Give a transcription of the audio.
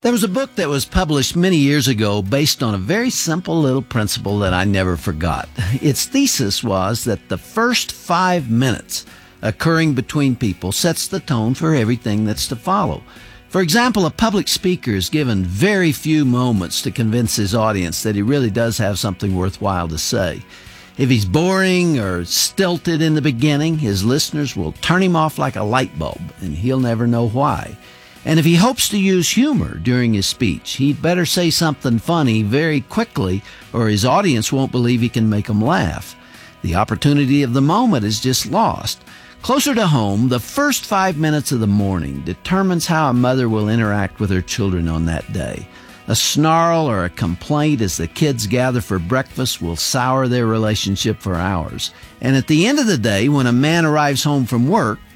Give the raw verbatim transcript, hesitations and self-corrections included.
There was a book that was published many years ago based on a very simple little principle that I never forgot. Its thesis was that the first five minutes occurring between people sets the tone for everything that's to follow. For example, a public speaker is given very few moments to convince his audience that he really does have something worthwhile to say. If he's boring or stilted in the beginning, his listeners will turn him off like a light bulb, and he'll never know why. And if he hopes to use humor during his speech, he'd better say something funny very quickly, or his audience won't believe he can make them laugh. The opportunity of the moment is just lost. Closer to home, the first five minutes of the morning determines how a mother will interact with her children on that day. A snarl or a complaint as the kids gather for breakfast will sour their relationship for hours. And at the end of the day, when a man arrives home from work,